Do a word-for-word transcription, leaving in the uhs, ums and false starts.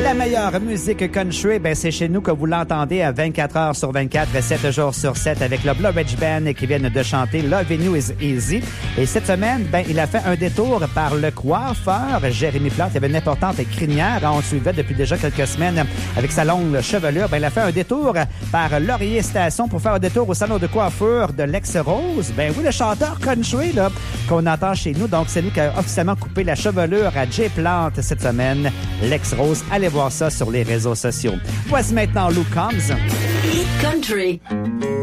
La meilleure musique country, ben c'est chez nous que vous l'entendez à vingt-quatre heures sur vingt-quatre, sept jours sur sept avec le Blue Ridge Band qui viennent de chanter Loving You is Easy. Et cette semaine, ben il a fait un détour par le coiffeur Jérémy Plante. Il avait une importante crinière. On le suivait depuis déjà quelques semaines avec sa longue chevelure. Ben il a fait un détour par Laurier Station pour faire un détour au salon de coiffure de Lex-Rose. Ben oui, le chanteur country là qu'on entend chez nous. Donc c'est lui qui a officiellement coupé la chevelure à Jay Plante cette semaine. Lex-Rose, allez voir ça sur les réseaux sociaux. Voici maintenant Luke Combs. Hit Country.